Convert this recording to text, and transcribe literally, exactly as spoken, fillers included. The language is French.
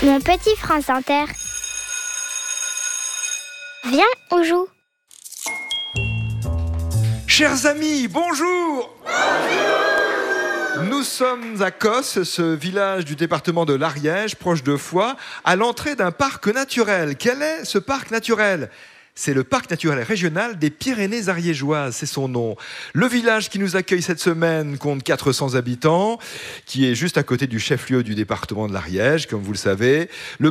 Mon petit France Inter. Viens, on joue. Chers amis, bonjour. Bonjour. Nous sommes à Cosses, ce village du département de l'Ariège, proche de Foix, à l'entrée d'un parc naturel. Quel est ce parc naturel ? C'est le parc naturel régional des Pyrénées ariégeoises, c'est son nom. Le village qui nous accueille cette semaine compte quatre cents habitants, qui est juste à côté du chef-lieu du département de l'Ariège, comme vous le savez. Le